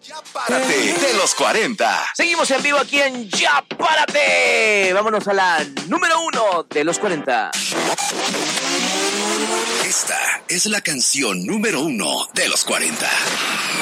Ya párate de los 40. Seguimos en vivo aquí en Ya Párate. Vámonos a la número 1 de los 40. Esta es la canción número 1 de los 40.